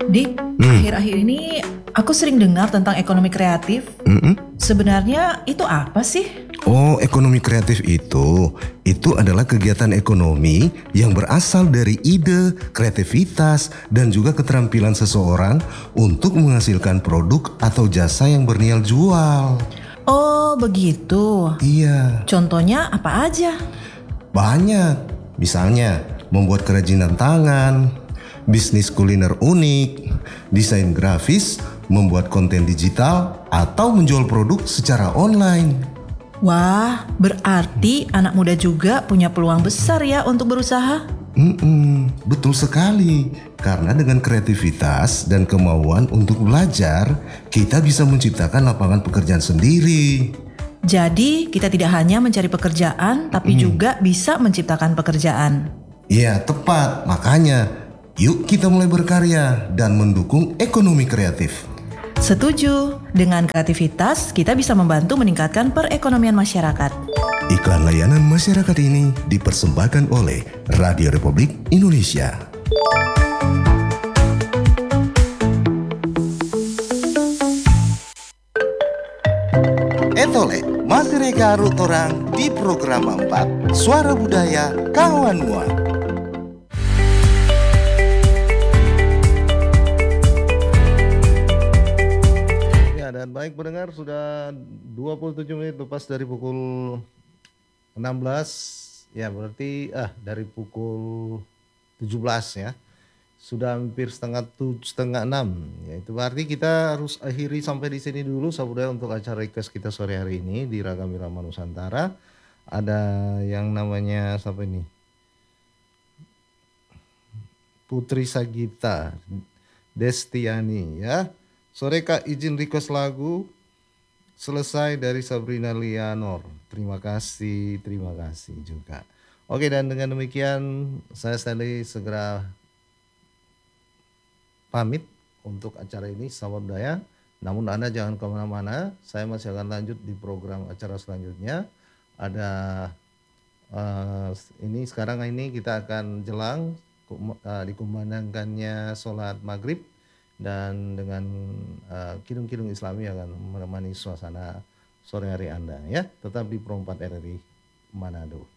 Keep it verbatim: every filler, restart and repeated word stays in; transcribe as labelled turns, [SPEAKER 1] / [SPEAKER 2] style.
[SPEAKER 1] Dik,
[SPEAKER 2] Hmm.
[SPEAKER 1] akhir-akhir ini aku sering dengar tentang ekonomi kreatif.
[SPEAKER 2] Mm-mm.
[SPEAKER 1] Sebenarnya itu apa sih?
[SPEAKER 2] Oh, ekonomi kreatif itu, itu adalah kegiatan ekonomi yang berasal dari ide, kreativitas, dan juga keterampilan seseorang untuk menghasilkan produk atau jasa yang bernilai jual.
[SPEAKER 1] Oh, begitu.
[SPEAKER 2] Iya,
[SPEAKER 1] Contohnya apa aja?
[SPEAKER 2] banyak. Misalnya, membuat kerajinan tangan, bisnis kuliner unik, desain grafis, membuat konten digital, atau menjual produk secara online.
[SPEAKER 1] Wah, berarti anak muda juga punya peluang besar ya untuk berusaha.
[SPEAKER 2] Mm-mm, betul sekali. Karena dengan kreativitas dan kemauan untuk belajar, kita bisa menciptakan lapangan pekerjaan sendiri.
[SPEAKER 1] Jadi, kita tidak hanya mencari pekerjaan, tapi juga bisa menciptakan pekerjaan.
[SPEAKER 2] Iya, tepat. Makanya, yuk kita mulai berkarya dan mendukung ekonomi kreatif.
[SPEAKER 1] Setuju, dengan kreativitas kita bisa membantu meningkatkan perekonomian masyarakat.
[SPEAKER 2] Iklan layanan masyarakat ini dipersembahkan oleh Radio Republik Indonesia. Etole, masih reka arut orang di program empat Suara Budaya Kawan Mua. Ya, dan baik pendengar, sudah dua puluh tujuh menit lepas dari pukul enam belas. Ya, berarti ah dari pukul tujuh belas ya. Sudah hampir setengah tujuh, setengah enam. Ya, itu berarti kita harus akhiri sampai di sini dulu Sabudaya untuk acara request kita sore hari ini di Ragam Irama Nusantara. Ada yang namanya siapa ini? Putri Sagita Destiani ya. Sore Kak izin request lagu Selesai dari Sabrina Lianor. Terima kasih, terima kasih juga. Oke, dan dengan demikian saya Stanley segera pamit untuk acara ini Selamat Budaya. Namun Anda jangan kemana-mana, saya masih akan lanjut di program acara selanjutnya. Ada uh, ini sekarang ini kita akan jelang uh, dikumandangkannya sholat maghrib, dan dengan uh, kidung-kidung Islami akan menemani suasana sore hari Anda ya. Tetap di Pro empat R R I Manado.